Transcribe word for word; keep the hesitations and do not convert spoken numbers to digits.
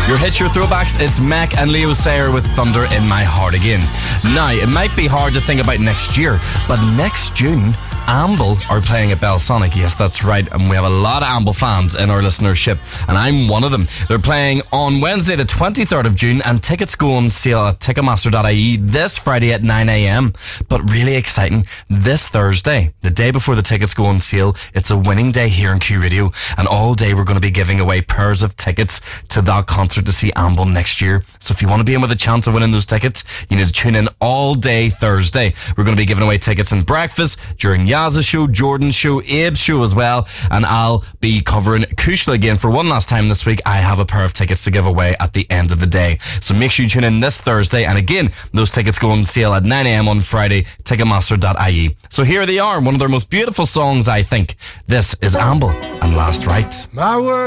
Your hits, your throwbacks, it's Mac and Leo Sayer with Thunder in My Heart Again. Now, it might be hard to think about next year, but next June, Amble are playing at Belsonic. Yes, that's right. And we have a lot of Amble fans in our listenership, and I'm one of them. They're playing on Wednesday, the twenty-third of June, and tickets go on sale at ticketmaster dot I E this Friday at nine a.m. But really exciting, this Thursday, the day before the tickets go on sale, it's a winning day here on Q Radio, and all day we're going to be giving away pairs of tickets to that concert to see Amble next year. So if you want to be in with a chance of winning those tickets, you need to tune in all day Thursday. We're going to be giving away tickets and breakfast during Yaz's show, Jordan's show, Abe's show as well, and I'll be covering Kushla again for one last time this week. I have a pair of tickets to give away at the end of the day, so make sure you tune in this Thursday, and again, those tickets go on sale at nine a.m. on Friday, ticketmaster dot I E. So here they are, one of their most beautiful songs, I think. This is Amble and Last Rites. My word.